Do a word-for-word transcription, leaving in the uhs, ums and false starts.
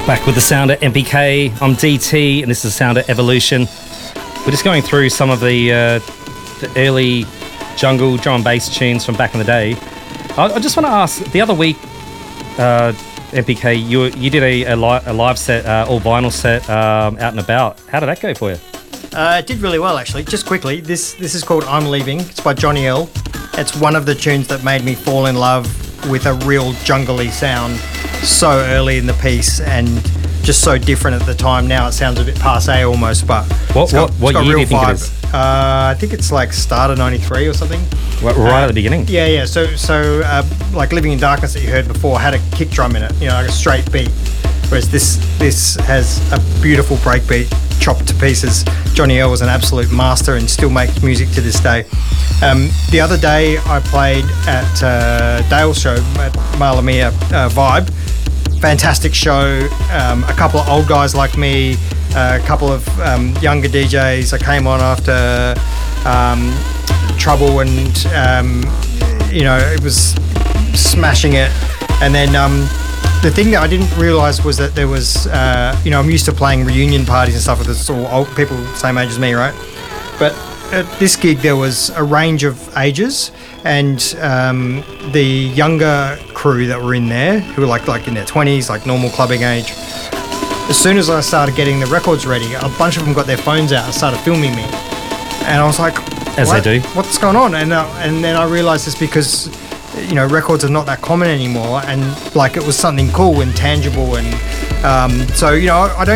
Back with the sound at M P K. I'm D T, and this is the sound at Evolution. We're just going through some of the uh, the early jungle drum and bass tunes from back in the day. I, I just want to ask, the other week, uh, M P K, you you did a, a, li- a live set, uh, all vinyl set, um, out and about. How did that go for you? Uh, it did really well, actually. Just quickly, this this is called I'm Leaving. It's by Johnny L. It's one of the tunes that made me fall in love with a real jungly sound so early in the piece, and just so different at the time. Now it sounds a bit passé almost, but what it's got, what, what it's got year real do you think vibe. it is? Uh, I think it's like start of ninety-three or something. Right, right uh, at the beginning. Yeah, yeah. So so uh, like Living in Darkness that you heard before had a kick drum in it, you know, like a straight beat. Whereas this this has a beautiful breakbeat chopped to pieces. Johnny L was an absolute master and still makes music to this day. Um, the other day I played at uh, Dale's show at Malamia uh, Vibe. Fantastic show. Um, a couple of old guys like me, uh, a couple of um, younger D Js. I came on after um, Trouble, and um, you know, it was smashing it. And then um, the thing that I didn't realise was that there was, uh, you know, I'm used to playing reunion parties and stuff with this all old people same age as me, right? But at this gig there was a range of ages, and um, the younger crew that were in there, who were like like in their twenties, like normal clubbing age. As soon as I started getting the records ready, a bunch of them got their phones out and started filming me, and I was like, as what? they do. What's going on? And uh, and then I realised it's because, you know, records are not that common anymore, and like it was something cool and tangible, and um, so you know I don't